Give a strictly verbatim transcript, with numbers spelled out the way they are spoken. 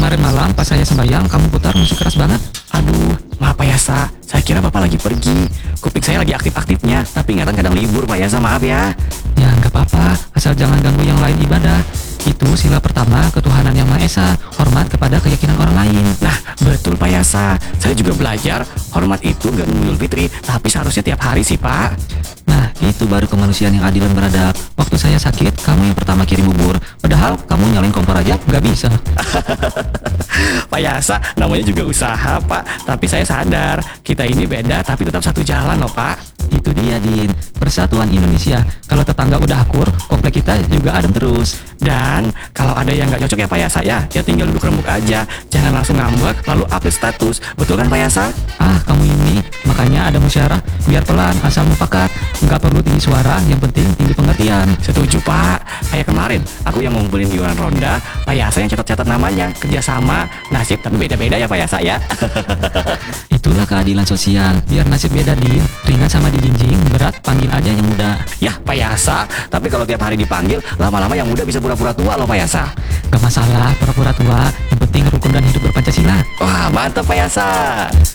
kemarin malam pas saya sembahyang kamu putar musik keras banget. Aduh, maaf Pak Yasa, saya kira Bapak lagi pergi. Kuping saya lagi aktif-aktifnya, tapi kadang-kadang libur Pak Yasa, maaf ya. Ya nggak apa-apa, asal jangan ganggu yang lain ibadah. Itu sila pertama ketuhanan yang Maha Esa, hormat kepada keyakinan orang lain. Nah, betul Pak Yasa, saya juga belajar hormat itu gak Idul Fitri, tapi seharusnya tiap hari sih Pak. Nah, itu baru kemanusiaan yang adil dan beradab. Waktu saya sakit, kamu yang pertama kirim bubur. Padahal kamu nyalain kompor aja nggak bisa. Pak Yasa, namanya juga usaha Pak. Tapi saya sadar, kita ini beda tapi tetap satu jalan loh Pak. Itu dia, Din. Persatuan Indonesia. Kalau tetangga udah akur, komplek kita juga adem terus. Dan kalau ada yang nggak cocok ya Pak Yasa ya, ya tinggal duduk rembuk aja. Jangan langsung ngambek lalu update status. Betul kan Pak Yasa? Ah, kamu ini. Makanya ada musyawarah. Biar pelan, asal mufakat. Nggak perlu tinggi suara, yang penting tinggi pengertian. Setuju Pak. Kayak kemarin, aku yang ngumpulin iuran ronda, Pak Yasa yang catat-catat namanya. Kerjasama, nasib tapi beda-beda ya Pak Yasa ya. Itulah keadilan sosial. Biar nasib beda, Din. Ringan sama dijinjing, berat panggil aja yang muda. Ya Pak Yasa, tapi kalau tiap hari dipanggil, lama-lama yang muda bisa pura-pura tua loh Pak Yasa. Gak masalah, pura-pura tua. Yang penting rukun dan hidup berpancasila. Wah, mantap Pak Yasa.